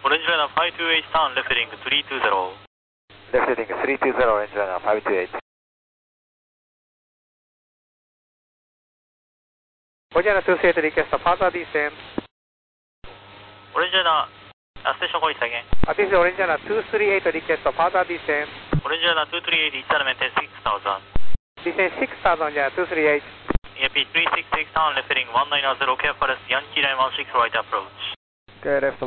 Orange Liner 528 turn, left heading 320. Left heading 320, Orange Liner 528. Orange Liner 238 request further descent. Orange Liner, station calling again. This is Orange Liner 238 request further descent. Orange Liner 238, each time maintain 6000. Descent 6000, Orange Liner 238. EMP 366 turn, left heading 190, clear for Yankee Line 16 right approach. Okay, left